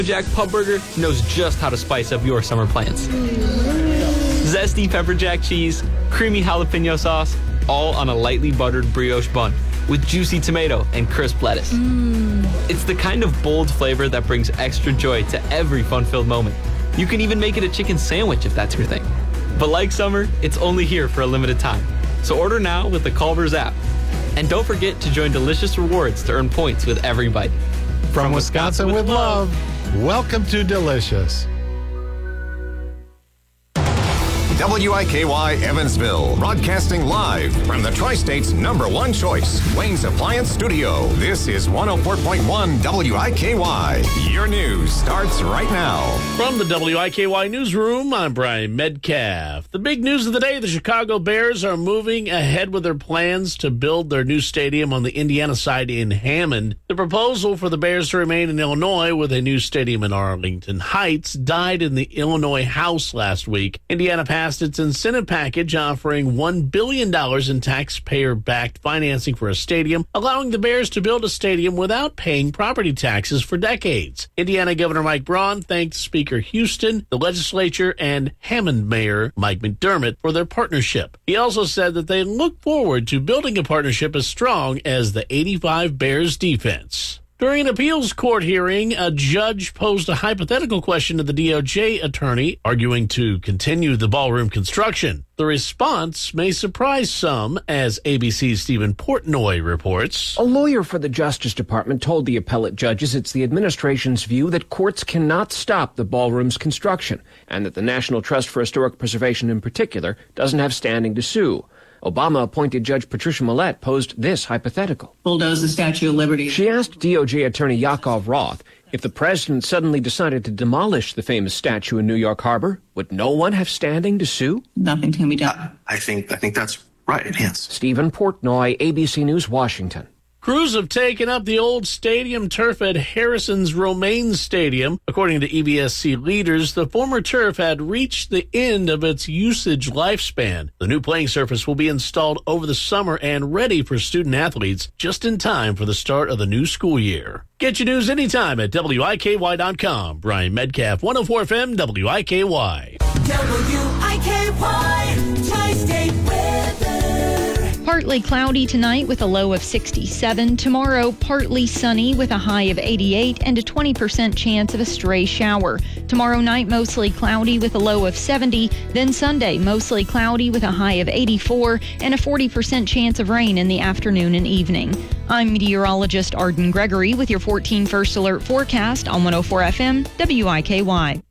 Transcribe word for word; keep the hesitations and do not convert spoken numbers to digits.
Jack Pub Burger knows just how to spice up your summer plans. Zesty pepper jack cheese, creamy jalapeno sauce, all on a lightly buttered brioche bun with juicy tomato and crisp lettuce. Mm. It's the kind of bold flavor that brings extra joy to every fun-filled moment. You can even make it a chicken sandwich if that's your thing. But like summer, it's only here for a limited time. So order now with the Culver's app. And don't forget to join Delicious Rewards to earn points with every bite. From, From Wisconsin, Wisconsin with love, love, welcome to Delicious. W I K Y Evansville, broadcasting live from the Tri-State's number one choice, Wayne's Appliance Studio. This is one oh four point one W I K Y. Your news starts right now. From the W I K Y newsroom, I'm Brian Metcalf. The big news of the day, the Chicago Bears are moving ahead with their plans to build their new stadium on the Indiana side in Hammond. The proposal for the Bears to remain in Illinois with a new stadium in Arlington Heights died in the Illinois House last week. Indiana passed its incentive package offering one billion dollars in taxpayer-backed financing for a stadium, allowing the Bears to build a stadium without paying property taxes for decades. Indiana Governor Mike Braun thanked Speaker Houston, the legislature, and Hammond Mayor Mike McDermott for their partnership. He also said that they look forward to building a partnership as strong as the eighty-five Bears defense. During an appeals court hearing, a judge posed a hypothetical question to the D O J attorney, arguing to continue the ballroom construction. The response may surprise some, as A B C's Stephen Portnoy reports. A lawyer for the Justice Department told the appellate judges it's the administration's view that courts cannot stop the ballroom's construction, and that the National Trust for Historic Preservation in particular doesn't have standing to sue. Obama-appointed Judge Patricia Millett posed this hypothetical. Bulldoze the Statue of Liberty. She asked D O J Attorney Yakov Roth, if the president suddenly decided to demolish the famous statue in New York Harbor, would no one have standing to sue? Nothing can be done. I think I think that's right, yes. Stephen Portnoy, A B C News, Washington. Crews have taken up the old stadium turf at Harrison's Romaine Stadium. According to E B S C leaders, the former turf had reached the end of its usage lifespan. The new playing surface will be installed over the summer and ready for student athletes just in time for the start of the new school year. Get your news anytime at W I K Y dot com. Brian Metcalf, one oh four F M, W I K Y. W I K Y, Tri-State weather. Partly cloudy tonight with a low of sixty-seven. Tomorrow, partly sunny with a high of eighty-eight and a twenty percent chance of a stray shower. Tomorrow night, mostly cloudy with a low of seventy. Then Sunday, mostly cloudy with a high of eighty-four and a forty percent chance of rain in the afternoon and evening. I'm meteorologist Arden Gregory with your fourteen First Alert forecast on one oh four F M, W I K Y.